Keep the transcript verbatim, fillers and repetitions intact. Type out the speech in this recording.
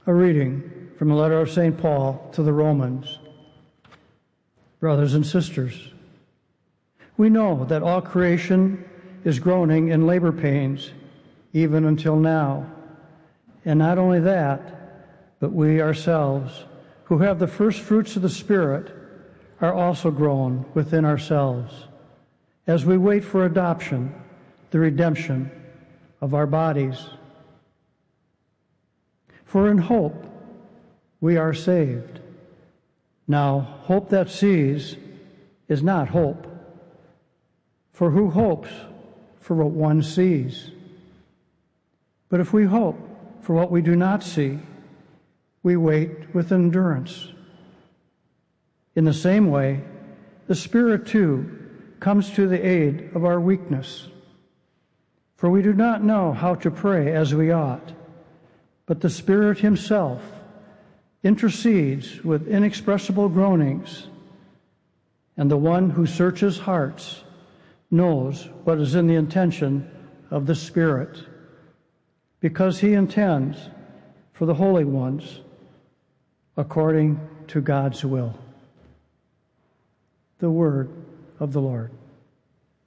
A reading from the letter of Saint Paul to the Romans. Brothers and sisters, we know that all creation is groaning in labor pains, even until now. And not only that, but we ourselves, who have the first fruits of the Spirit, are also groan within ourselves, as we wait for adoption, the redemption of our bodies. For in hope we are saved. Now, hope that sees is not hope. For who hopes for what one sees? But if we hope for what we do not see, we wait with endurance. In the same way, the Spirit too comes to the aid of our weakness. For we do not know how to pray as we ought, but the Spirit himself intercedes with inexpressible groanings, and the one who searches hearts knows what is in the intention of the Spirit, because he intends for the holy ones according to God's will. The word of the Lord.